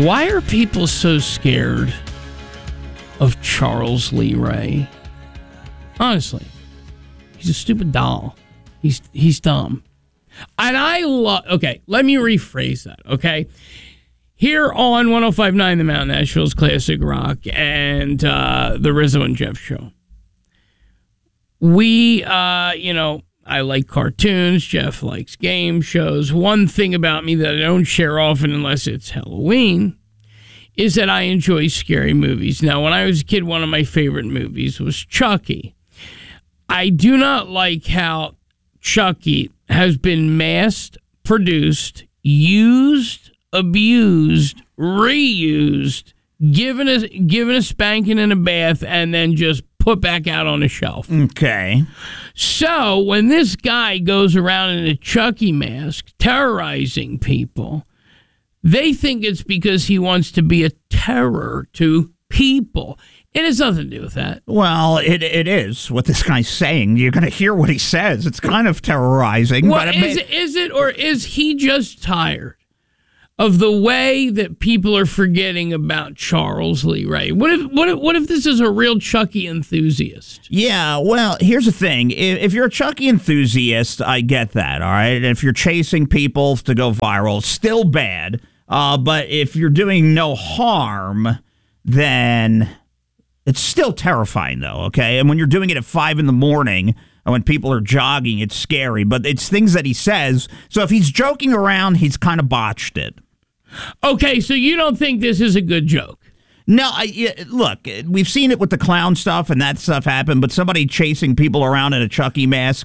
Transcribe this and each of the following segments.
Why are people so scared of Charles Lee Ray? Honestly, he's a stupid doll. He's dumb. And I love... Okay, let me rephrase that, okay? Here on 105.9 The Mountain, Nashville's Classic Rock, and the Rizzo and Jeff Show. We, I like cartoons. Jeff likes game shows. One thing about me that I don't share often unless it's Halloween is that I enjoy scary movies. Now, when I was a kid, one of my favorite movies was Chucky. I do not like how Chucky has been mass produced, used, abused, reused, given a spanking in a bath, and then just put back out on a shelf. Okay. So when this guy goes around in a Chucky mask terrorizing people, they think it's because he wants to be a terror to people. It has nothing to do with that. Well, it is what this guy's saying. You're going to hear what he says. It's kind of terrorizing. Well, but is it, or is he just tired of the way that people are forgetting about Charles Lee Ray? What if this is a real Chucky enthusiast? Yeah, well, here's the thing. If you're a Chucky enthusiast, I get that, all right? If you're chasing people to go viral, still bad. But if you're doing no harm, then it's still terrifying, though, okay? And when you're doing it at 5 in the morning, and when people are jogging, it's scary. But it's things that he says. So if he's joking around, he's kind of botched it. Okay, so you don't think this is a good joke? No, look, we've seen it with the clown stuff, and that stuff happened, but somebody chasing people around in a Chucky mask,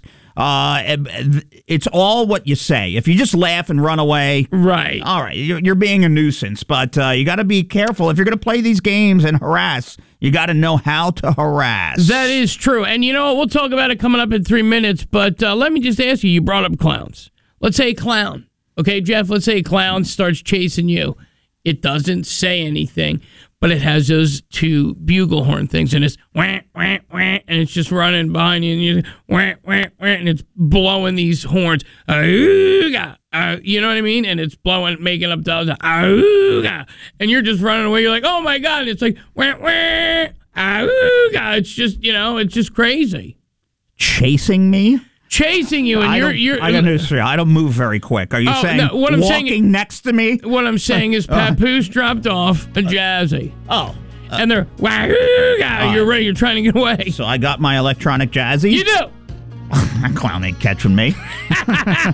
it's all what you say. If you just laugh and run away, right? All right, you're being a nuisance, but you got to be careful. If you're going to play these games and harass, you got to know how to harass. That is true, and you know what? We'll talk about it coming up in 3 minutes, but let me just ask you, you brought up clowns. Let's say a clown. Okay, Jeff, let's say a clown starts chasing you. It doesn't say anything, but it has those two bugle horn things, and it's wah, wah, wah, and it's just running behind you, and you wah, wah, wah, and it's blowing these horns. Auga, you know what I mean? And it's blowing, making up those, auga, and you're just running away. You're like, oh my God, it's like, wah, wah, auga. It's just, it's just crazy. Chasing me? Chasing you, and you're. I got news for you. I don't move very quick. Are you saying no, what I'm walking saying, next to me? What I'm saying is Papoose dropped off a Jazzy. And they're wah-hoo-ga. You're ready. You're trying to get away. So I got my electronic Jazzy? You do. That clown ain't catching me.